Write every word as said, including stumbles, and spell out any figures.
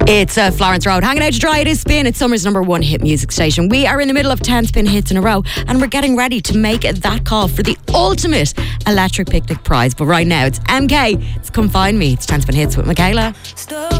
It's uh, Florence Road. Hanging out to dry, it is Spin. It's summer's number one hit music station. We are in the middle of ten Spin hits in a row, and we're getting ready to make that call for the ultimate electric picnic prize. But right now, it's M K. It's Come Find Me. It's ten Spin hits with Michaela.